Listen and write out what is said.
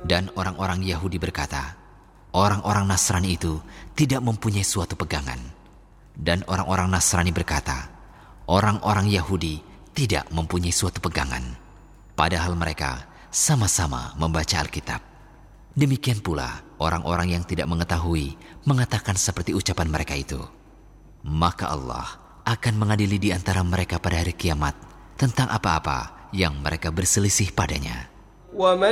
Dan orang-orang Yahudi berkata, orang-orang Nasrani itu tidak mempunyai suatu pegangan. Dan orang-orang Nasrani berkata, orang-orang Yahudi tidak mempunyai suatu pegangan. Padahal mereka sama-sama membaca Alkitab. Demikian pula orang-orang yang tidak mengetahui mengatakan seperti ucapan mereka itu. Maka Allah akan mengadili di antara mereka pada hari kiamat tentang apa-apa yang mereka berselisih padanya.